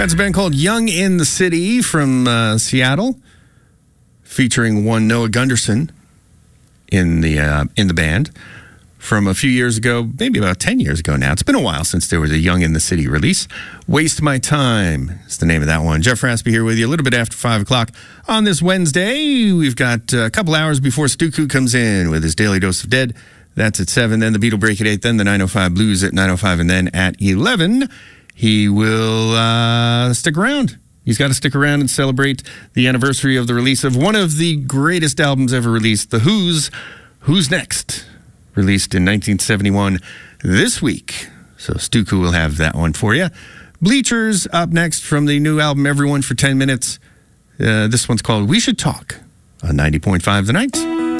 That's a band called Young in the City from Seattle, featuring one Noah Gunderson in the band from a few years ago, maybe about 10 years ago now. It's been a while since there was a Young in the City release. Waste My Time is the name of that one. Jeff Raspy here with you a little bit after 5 o'clock on this Wednesday. We've got a couple hours before Stuku comes in with his Daily Dose of Dead. That's at 7, then the Beatle Break at 8, then the 905 Blues at 905, and then at 11, he will stick around. He's got to stick around and celebrate the anniversary of the release of one of the greatest albums ever released, The Who's Who's Next, released in 1971 this week. So Stuku will have that one for you. Bleachers up next from the new album Everyone for 10 Minutes. This one's called We Should Talk on 90.5 The Night.